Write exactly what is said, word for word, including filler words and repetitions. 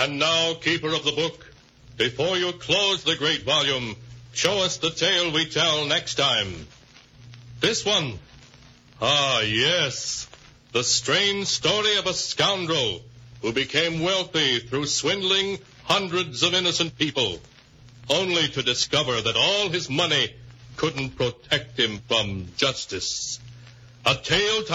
And now, keeper of the book, before you close the great volume, show us the tale we tell next time. This one. Ah, yes. The strange story of a scoundrel who became wealthy through swindling hundreds of innocent people, only to discover that all his money couldn't protect him from justice. A tale